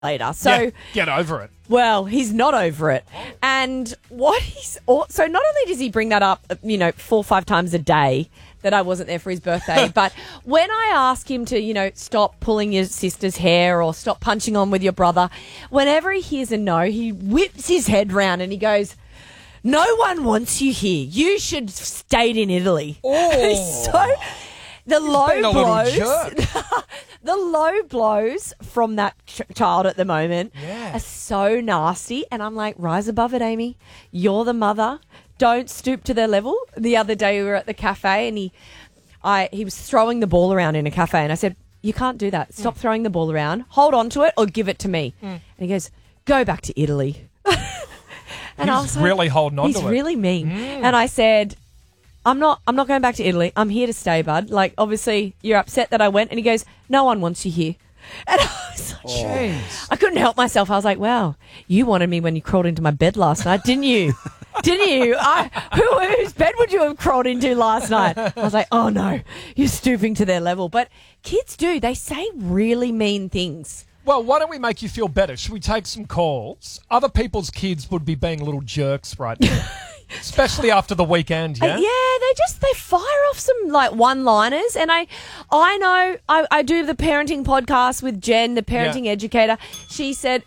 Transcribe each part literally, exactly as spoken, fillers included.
later. So yeah, get over it. Well, he's not over it. And what he's so not only does he bring that up, you know, four or five times a day that I wasn't there for his birthday, but when I ask him to, you know, stop pulling your sister's hair or stop punching on with your brother, whenever he hears a no, he whips his head round and he goes, "No one wants you here. You should have stayed in Italy." Oh. So the He's low been a little blows, jerk. the low blows from that ch- child at the moment Yeah. are so nasty. And I'm like, rise above it, Amy. You're the mother. Don't stoop to their level. The other day we were at the cafe and he, I, he was throwing the ball around in a cafe, and I said, "You can't do that. Stop mm. throwing the ball around. Hold on to it or give it to me." Mm. And he goes, "Go back to Italy." And he's I was like, really holding on he's to it. He's really mean. Mm. And I said, I'm not I'm not going back to Italy. I'm here to stay, bud. Like, obviously, you're upset that I went. And he goes, "No one wants you here." And I was like, Jeez. I couldn't help myself. I was like, wow, you wanted me when you crawled into my bed last night, didn't you? Didn't you? I, who, whose bed would you have crawled into last night? I was like, oh, no, you're stooping to their level. But kids do. They say really mean things. Well, why don't we make you feel better? Should we take some calls? Other people's kids would be being little jerks right now. Especially after the weekend, yeah? Uh, yeah, they just, they fire off some, like, one-liners. And I I know, I, I do the parenting podcast with Jen, the parenting Yeah. educator. She said,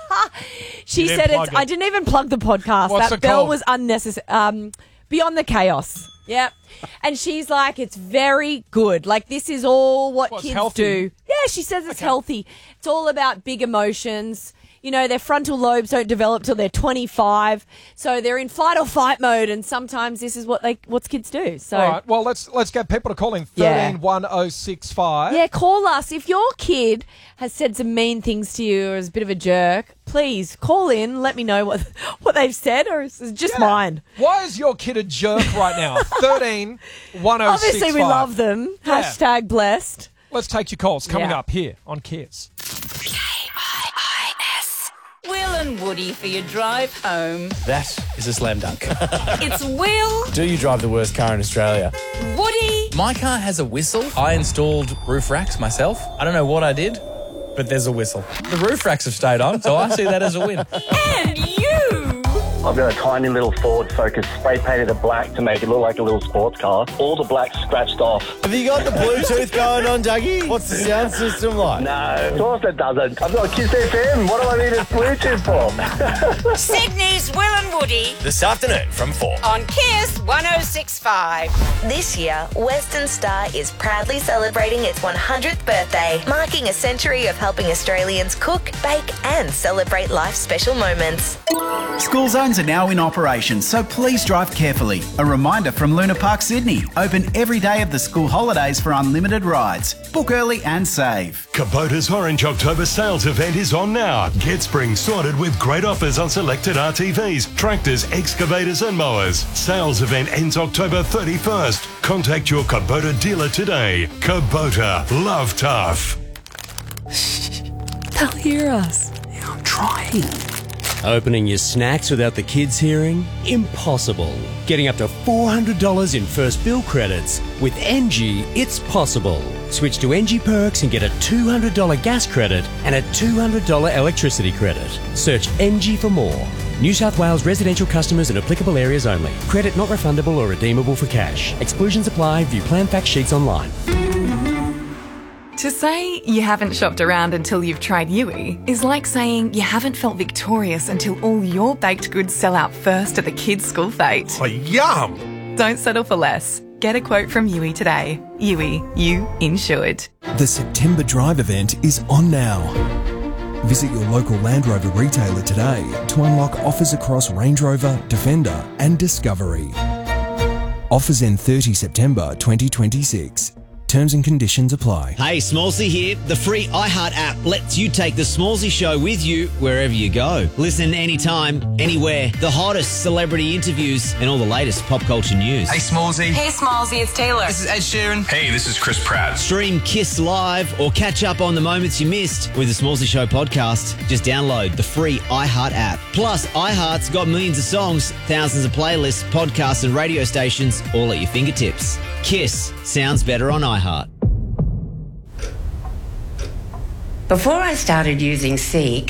she You didn't said, plug it's, it. I didn't even plug the podcast. What's that it bell called? was unnecessary. Um, Beyond the Chaos. Yep. And she's like, it's very good. Like, this is all what Well, it's kids healthy. do. Yeah, she says it's Okay. healthy. It's all about big emotions. You know, their frontal lobes don't develop till they're twenty-five, so they're in fight or fight mode, and sometimes this is what they what kids do. So, All right, well, let's let's get people to call in Yeah. thirteen one oh six five. yeah, call us if your kid has said some mean things to you or is a bit of a jerk. Please call in, let me know what what they've said, or is it just Yeah. mine? Why is your kid a jerk right now? thirteen one oh six five. Obviously, we love them. Yeah. Hashtag blessed. Let's take your calls coming Yeah. up here on Kiss. Will and Woody for your drive home. That is a slam dunk. It's Will, Do you drive the worst car in Australia? Woody, My car has a whistle. I installed roof racks myself. I don't know what I did, but there's a whistle. The roof racks have stayed on, so I see that as a win. and you. I've got a tiny little Ford Focus, spray painted it black to make it look like a little sports car. All the black's scratched off. Have you got the Bluetooth going on, Dougie? What's the sound system like? No, of course it doesn't. I've got Kiss F M. What do I need a Bluetooth for? Sydney's Will and Woody This afternoon from four. on Kiss one oh six point five. This year, Western Star is proudly celebrating its one hundredth birthday, marking a century of helping Australians cook, bake, and celebrate life's special moments. School zones are now in operation, so please drive carefully. A reminder from Luna Park, Sydney. Open every day of the school holidays for unlimited rides. Book early and save. Kubota's Orange October sales event is on now. Get spring sorted with great offers on selected R T Vs, tractors, excavators and mowers. Sales event ends October thirty-first. Contact your Kubota dealer today. Kubota, love tough. They'll hear us. I'm trying. Opening your snacks without the kids hearing? Impossible. Getting up to four hundred dollars in first bill credits. With N G, it's possible. Switch to N G Perks and get a two hundred dollars gas credit and a two hundred dollars electricity credit. Search N G for more. New South Wales residential customers in applicable areas only. Credit not refundable or redeemable for cash. Exclusions apply. View plan fact sheets online. To say you haven't shopped around until you've tried Yui is like saying you haven't felt victorious until all your baked goods sell out first at the kids' school fete. Oh, yum! Don't settle for less. Get a quote from Yui today. Yui, you insured. The September Drive event is on now. Visit your local Land Rover retailer today to unlock offers across Range Rover, Defender and Discovery. Offers end thirtieth September twenty twenty-six. Terms and conditions apply. Hey, Smallsy here. The free iHeart app lets you take the Smallsy Show with you wherever you go. Listen anytime, anywhere. The hottest celebrity interviews and all the latest pop culture news. Hey, Smallsy. Hey, Smallsy, it's Taylor. This is Ed Sheeran. Hey, this is Chris Pratt. Stream Kiss Live or catch up on the moments you missed with the Smallsy Show podcast. Just download the free iHeart app. Plus, iHeart's got millions of songs, thousands of playlists, podcasts and radio stations all at your fingertips. Kiss sounds better on iHeart. Before I started using Seek,